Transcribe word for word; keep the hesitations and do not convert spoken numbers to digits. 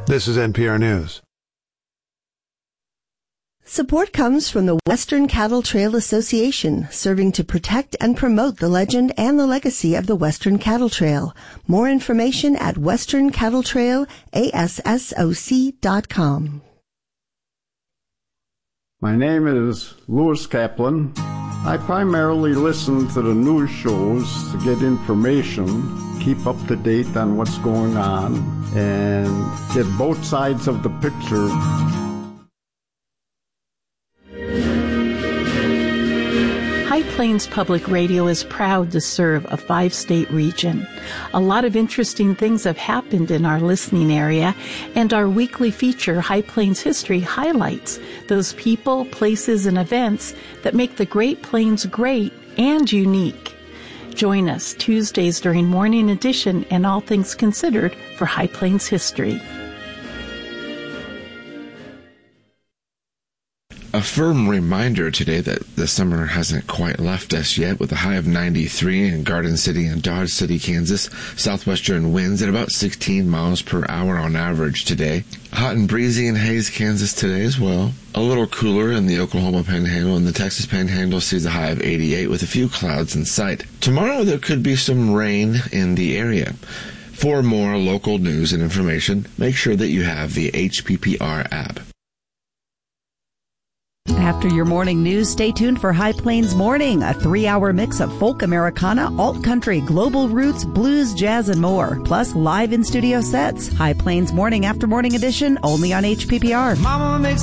This is N P R News. Support comes from the Western Cattle Trail Association, serving to protect and promote the legend and the legacy of the Western Cattle Trail. More information at western cattle trail a s s o c dot com. My name is Louis Kaplan. I primarily listen to the news shows to get information, keep up to date on what's going on, and get both sides of the picture. High Plains Public Radio is proud to serve a five-state region. A lot of interesting things have happened in our listening area, and our weekly feature, High Plains History, highlights those people, places, and events that make the Great Plains great and unique. Join us Tuesdays during Morning Edition and All Things Considered for High Plains History. A firm reminder today that the summer hasn't quite left us yet, with a high of ninety-three in Garden City and Dodge City, Kansas. Southwestern winds at about sixteen miles per hour on average today. Hot and breezy in Hays, Kansas today as well. A little cooler in the Oklahoma Panhandle, and the Texas Panhandle sees a high of eighty-eight with a few clouds in sight. Tomorrow there could be some rain in the area. For more local news and information, make sure that you have the H P P R app. After your morning news, stay tuned for High Plains Morning, a three-hour mix of folk Americana, alt-country, global roots, blues, jazz, and more. Plus live in-studio sets. High Plains Morning after Morning Edition, only on H P P R. Mama makes